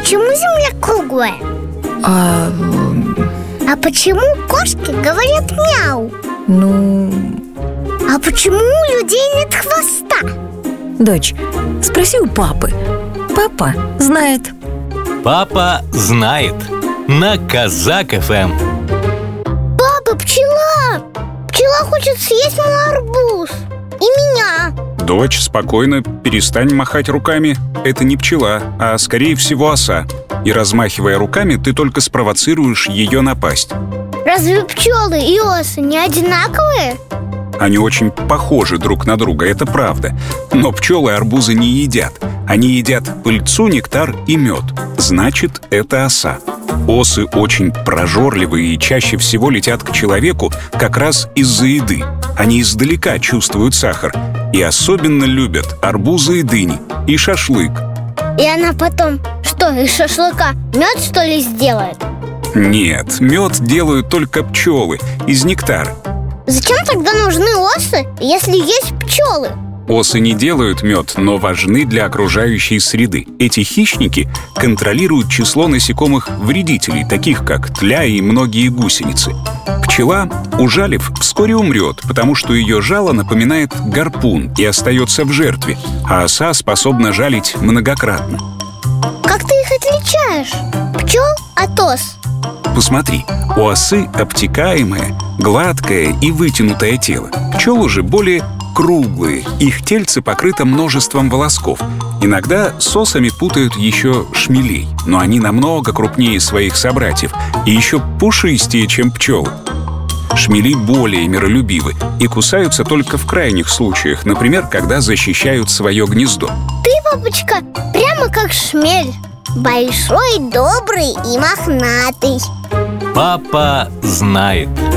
почему Земля круглая? А почему кошки говорят мяу? А почему у людей нет хвоста? Дочь, спроси у папы. Папа знает. Папа знает. На Казак ФМ. Папа, пчела! Пчела хочет съесть мой арбуз. И меня. Дочь, спокойно, перестань махать руками. Это не пчела, а скорее всего оса. И размахивая руками, ты только спровоцируешь ее напасть. Разве пчелы и осы не одинаковые? Они очень похожи друг на друга, это правда. Но пчелы арбузы не едят. Они едят пыльцу, нектар и мед. Значит, это оса. Осы очень прожорливые и чаще всего летят к человеку как раз из-за еды. Они издалека чувствуют сахар. И особенно любят арбузы и дыни, и шашлык. И она потом, что, из шашлыка мед, что ли, сделает? Нет, мед делают только пчелы, из нектара. Зачем тогда нужны осы, если есть пчелы? Осы не делают мед, но важны для окружающей среды. Эти хищники контролируют число насекомых-вредителей, таких как тля и многие гусеницы. Пчела, ужалив, вскоре умрет, потому что ее жало напоминает гарпун и остается в жертве, а оса способна жалить многократно. Как ты их отличаешь? Пчел от ос? Посмотри, у осы обтекаемое, гладкое и вытянутое тело. Пчелы же более круглые, их тельце покрыто множеством волосков. Иногда с осами путают еще шмелей, но они намного крупнее своих собратьев и еще пушистее, чем пчелы. Шмели более миролюбивы и кусаются только в крайних случаях, например, когда защищают свое гнездо. Ты, папочка, прямо как шмель. Большой, добрый и мохнатый. Папа знает.